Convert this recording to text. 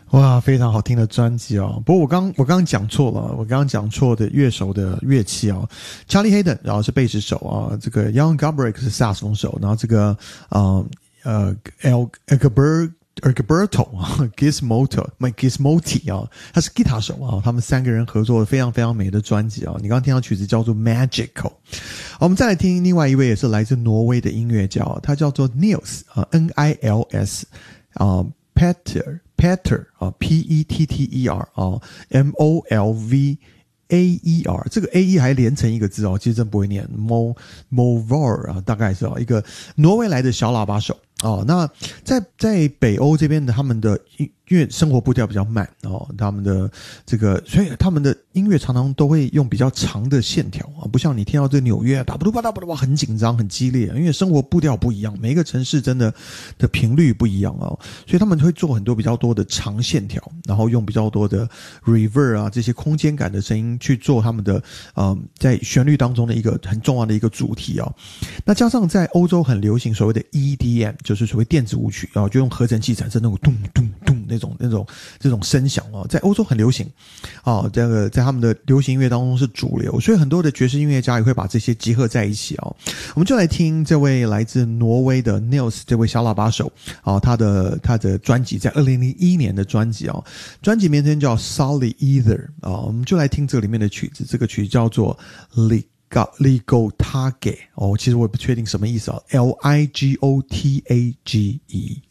哇，非常好听的专辑哦！不过我刚讲错了，我刚刚讲错的乐手的乐器哦。Charlie Hayden 然后是贝斯手啊，这个 Jan Garbarek 是萨克斯风手，然后这个Gilberto 啊 Gizmotti 啊，他是吉他手啊，他们三个人合作的非常非常美的专辑啊。你刚刚听到曲子叫做 Magical。好，我们再来听另外一位也是来自挪威的音乐家，他叫做 Nils 啊 Nils 啊。Petter 啊 Petter 啊 Molver 这个 AE 还连成一个字哦，其实真不会念 Molver 啊，大概是一个挪威来的小喇叭手哦。那在北欧这边的他们的因为生活步调比较慢哦，他们的这个所以他们的音乐常常都会用比较长的线条啊，不像你听到这纽约打不吧很紧张很激烈，因为生活步调不一样，每一个城市真的频率不一样哦，所以他们会做很多比较多的长线条，然后用比较多的 reverb 啊这些空间感的声音去做他们的在旋律当中的一个很重要的一个主题哦。那加上在欧洲很流行所谓的 EDM， 就是所谓电子舞曲啊，就用合成器产生那种咚咚咚这种声响哦，在欧洲很流行哦，这个在他们的流行音乐当中是主流，所以很多的爵士音乐家也会把这些结合在一起哦。我们就来听这位来自挪威的 Nils 这位小喇叭手哦，他的专辑在2001年的专辑哦，专辑名称叫 Solid Ether 哦，我们就来听这里面的曲子，这个曲子叫做 Ligotage 哦，其实我也不确定什么意思哦 Ligotage